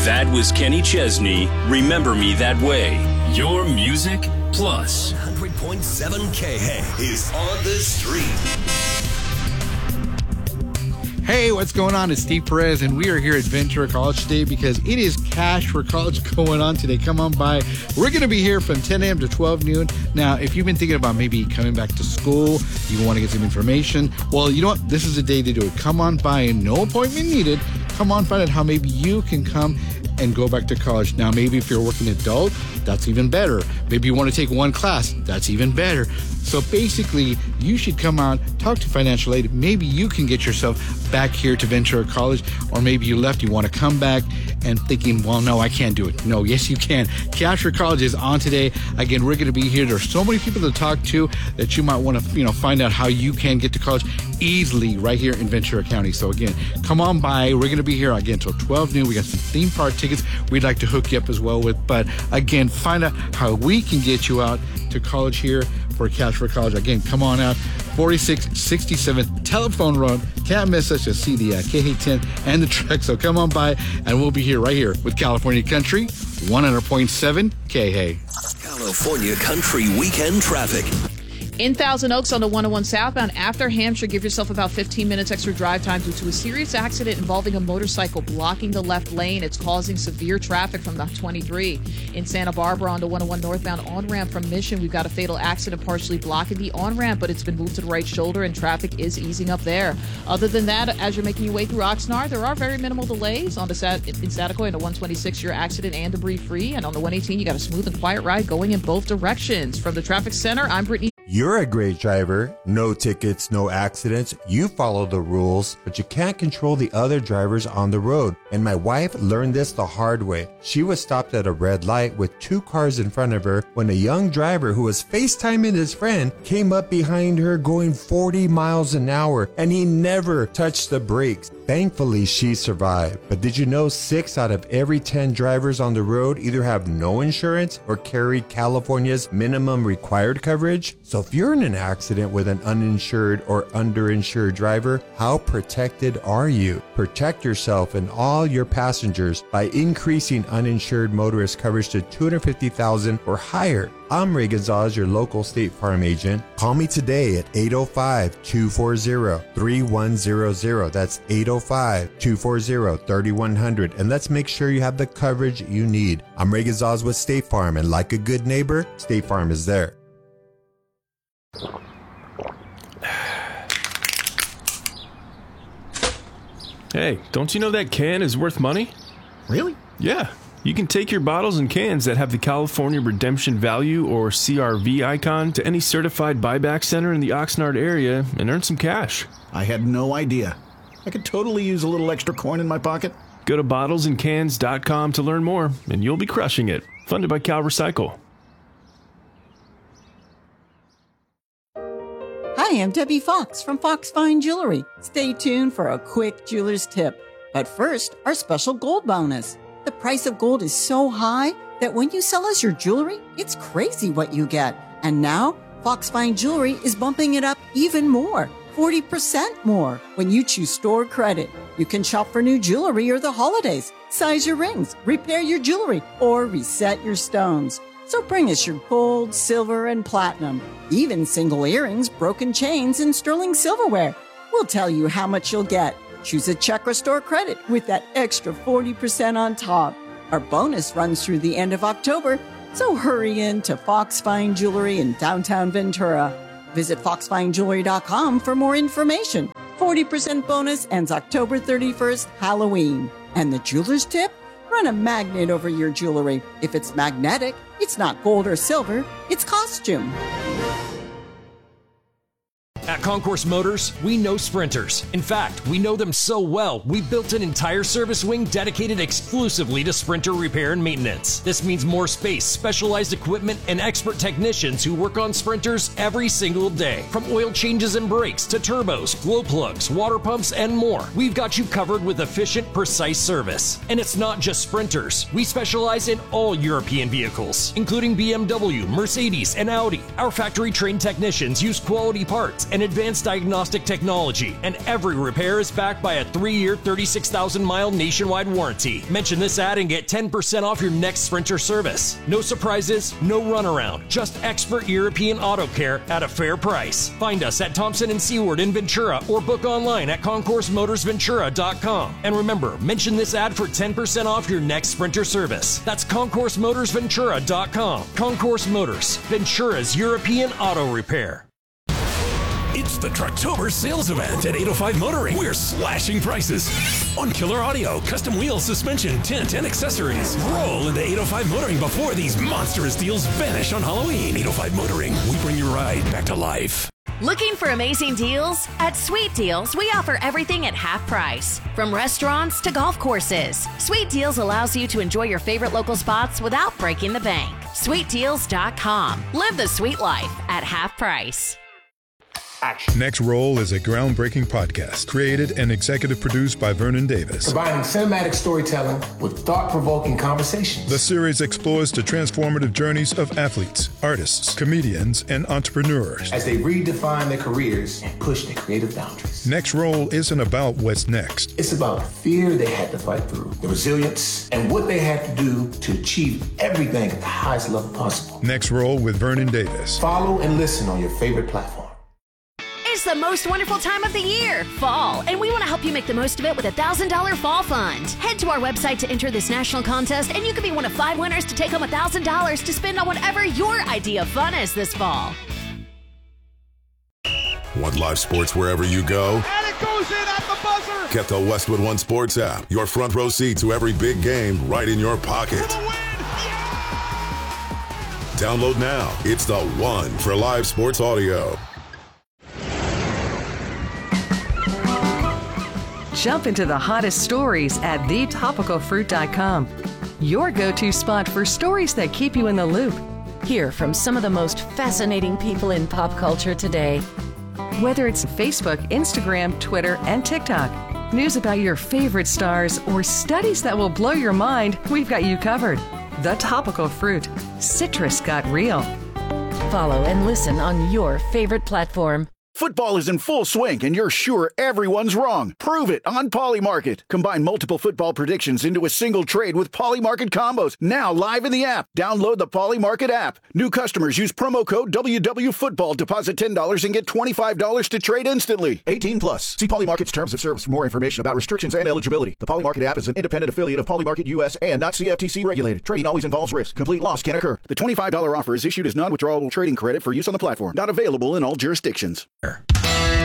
That was Kenny Chesney, Remember Me That Way. Your Music Plus. 100.7 KH is on the street. Hey, what's going on? It's Steve Perez, and we are here at Ventura College today because it is Cash for College going on today. Come on by. We're going to be here from 10 a.m. to 12 noon. Now, if you've been thinking about maybe coming back to school, you want to get some information, well, you know what? This is the day to do it. Come on by, and no appointment needed. Come on, find out how maybe you can come and go back to college. Now, maybe if you're a working adult, that's even better. Maybe you want to take one class, that's even better. So basically, you should come out, talk to financial aid. Maybe you can get yourself back here to Ventura College, or maybe you left, you want to come back and thinking, well, no, I can't do it. No, yes, you can. Cash for College is on today. Again, we're going to be here. There's so many people to talk to that you might want to, find out how you can get to college easily right here in Ventura County. So again, come on by. We're going to be here again until 12 noon. We got some theme park tickets we'd like to hook you up as well with. But again, find out how we can get you out to college here for Cash for College. Again, come on out. 4667 Telephone Road. Can't miss us. You'll see the KH10 and the truck. So come on by, and we'll be here right here with California Country 100.7 KH. California Country Weekend Traffic. In Thousand Oaks on the 101 southbound after Hampshire, give yourself about 15 minutes extra drive time due to a serious accident involving a motorcycle blocking the left lane. It's causing severe traffic from the 23. In Santa Barbara on the 101 northbound on-ramp from Mission, we've got a fatal accident partially blocking the on-ramp, but it's been moved to the right shoulder and traffic is easing up there. Other than that, as you're making your way through Oxnard, there are very minimal delays. On the in Saticoy on the 126, you're accident and debris free. And on the 118, you got a smooth and quiet ride going in both directions. From the traffic center, I'm Brittany. You're a great driver. No tickets, no accidents. You follow the rules, but you can't control the other drivers on the road. And my wife learned this the hard way. She was stopped at a red light with 2 cars in front of her when a young driver who was FaceTiming his friend came up behind her going 40 miles an hour, and he never touched the brakes. Thankfully, she survived. But did you know 6 out of every 10 drivers on the road either have no insurance or carry California's minimum required coverage? So if you're in an accident with an uninsured or underinsured driver, how protected are you? Protect yourself and all your passengers by increasing uninsured motorist coverage to $250,000 or higher. I'm Ray Gonzalez, your local State Farm agent. Call me today at 805-240-3100. That's 805-240-3100. And let's make sure you have the coverage you need. I'm Ray Gonzalez with State Farm, and like a good neighbor, State Farm is there. Hey, don't you know that can is worth money? Really? Yeah. You can take your bottles and cans that have the California Redemption Value or CRV icon to any certified buyback center in the Oxnard area and earn some cash. I had no idea. I could totally use a little extra coin in my pocket. Go to bottlesandcans.com to learn more, and you'll be crushing it. Funded by Cal Recycle. Hi, I'm Debbie Fox from Fox Fine Jewelry. Stay tuned for a quick jeweler's tip. But first, our special gold bonus. The price of gold is so high that when you sell us your jewelry, it's crazy what you get. And now, Fox Fine Jewelry is bumping it up even more, 40% more, when you choose store credit. You can shop for new jewelry or the holidays, size your rings, repair your jewelry, or reset your stones. So bring us your gold, silver, and platinum, even single earrings, broken chains, and sterling silverware. We'll tell you how much you'll get. Choose a check or store credit with that extra 40% on top. Our bonus runs through the end of October, so hurry in to Fox Fine Jewelry in downtown Ventura. Visit foxfinejewelry.com for more information. 40% bonus ends October 31st, Halloween. And the jeweler's tip? Run a magnet over your jewelry. If it's magnetic, it's not gold or silver, it's costume. At Concourse Motors, we know sprinters. In fact, we know them so well, we built an entire service wing dedicated exclusively to sprinter repair and maintenance. This means more space, specialized equipment, and expert technicians who work on sprinters every single day. From oil changes and brakes to turbos, glow plugs, water pumps, and more, we've got you covered with efficient, precise service. And it's not just sprinters. We specialize in all European vehicles, including BMW, Mercedes, and Audi. Our factory-trained technicians use quality parts and and advanced diagnostic technology, and every repair is backed by a 3-year, 36,000-mile nationwide warranty. Mention this ad and get 10% off your next Sprinter service. No surprises, no runaround, just expert European auto care at a fair price. Find us at Thompson & Seward in Ventura or book online at concoursemotorsventura.com. And remember, mention this ad for 10% off your next Sprinter service. That's concoursemotorsventura.com. Concourse Motors, Ventura's European auto repair. It's the Trucktober sales event at 805 Motoring. We're slashing prices on killer audio, custom wheels, suspension, tint, and accessories. Roll into 805 Motoring before these monstrous deals vanish on Halloween. 805 Motoring, we bring your ride back to life. Looking for amazing deals? At Sweet Deals, we offer everything at half price. From restaurants to golf courses, Sweet Deals allows you to enjoy your favorite local spots without breaking the bank. SweetDeals.com. Live the sweet life at half price. Action. Next Roll is a groundbreaking podcast created and executive produced by Vernon Davis. Combining cinematic storytelling with thought-provoking conversations. The series explores the transformative journeys of athletes, artists, comedians, and entrepreneurs as they redefine their careers and push their creative boundaries. Next Roll isn't about what's next. It's about the fear they had to fight through, the resilience, and what they had to do to achieve everything at the highest level possible. Next Roll with Vernon Davis. Follow and listen on your favorite platform. It's the most wonderful time of the year, fall, and we want to help you make the most of it with a $1,000 fall fund. Head to our website to enter this national contest, and you could be one of 5 winners to take home $1,000 to spend on whatever your idea of fun is this fall. Want live sports wherever you go? And it goes in at the buzzer! Get the Westwood One Sports app. Your front row seat to every big game right in your pocket. For the win! Yeah! Download now. It's the one for live sports audio. Jump into the hottest stories at thetopicalfruit.com. Your go-to spot for stories that keep you in the loop. Hear from some of the most fascinating people in pop culture today. Whether it's Facebook, Instagram, Twitter, and TikTok, news about your favorite stars, or studies that will blow your mind, we've got you covered. The Topical Fruit. Citrus got real. Follow and listen on your favorite platform. Football is in full swing, and you're sure everyone's wrong. Prove it on Polymarket. Combine multiple football predictions into a single trade with Polymarket combos. Now live in the app. Download the Polymarket app. New customers use promo code WWFootball. Deposit $10 and get $25 to trade instantly. 18 plus. See Polymarket's terms of service for more information about restrictions and eligibility. The Polymarket app is an independent affiliate of Polymarket US and not CFTC regulated. Trading always involves risk. Complete loss can occur. The $25 offer is issued as non-withdrawable trading credit for use on the platform. Not available in all jurisdictions.